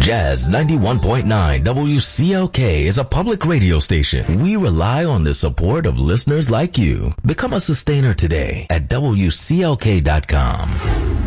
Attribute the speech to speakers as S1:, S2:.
S1: Jazz 91.9 WCLK is a public radio station. We rely on the support of listeners like you. Become a sustainer today at WCLK.com.